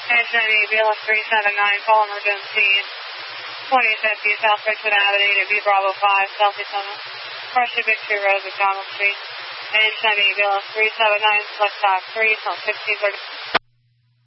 NH90 BLS 379, call emergency 2050 South Richmond Avenue to B Bravo 5, Southeast 7. Freshly Victory Road, McDonald Street. NH90 BLS 379, select stock 3 till 1630.